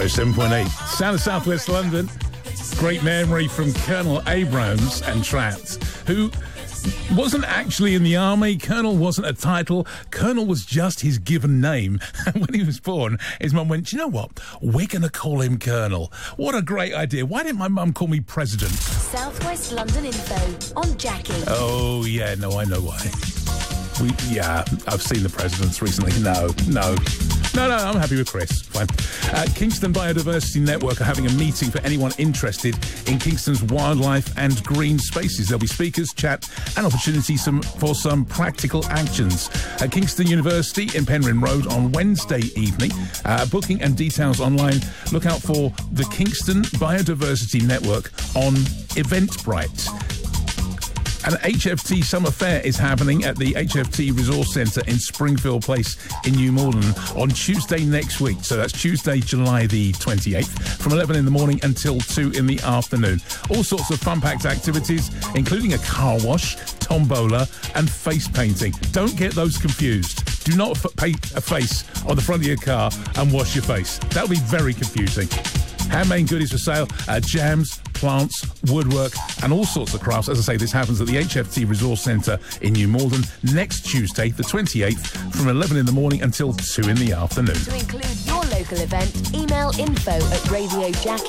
107.8. Sound of South West London. Great memory from Colonel Abrams and Trapped, who wasn't actually in the army. Colonel wasn't a title. Colonel was just his given name. And when he was born, his mum went, "Do you know what? We're going to call him Colonel." What a great idea. Why didn't my mum call me President? South West London info on Jackie. Oh, yeah, no, I know why. I've seen the presidents recently. No, I'm happy with Chris. Fine. Kingston Biodiversity Network are having a meeting for anyone interested in Kingston's wildlife and green spaces. There'll be speakers, chat and opportunities for some practical actions. At Kingston University in Penryn Road on Wednesday evening. Booking and details online. Look out for the Kingston Biodiversity Network on Eventbrite. An HFT Summer Fair is happening at the HFT Resource Centre in Springfield Place in New Malden on Tuesday next week. So that's Tuesday, July the 28th, from 11 in the morning until 2 in the afternoon. All sorts of fun-packed activities, including a car wash, tombola and face painting. Don't get those confused. Do not paint a face on the front of your car and wash your face. That'll be very confusing. Handmade goodies for sale, jams, plants, woodwork and all sorts of crafts. As I say, this happens at the HFT Resource Centre in New Malden next Tuesday, the 28th, from 11 in the morning until 2 in the afternoon. To include your local event, email info@radiojackie.co.uk.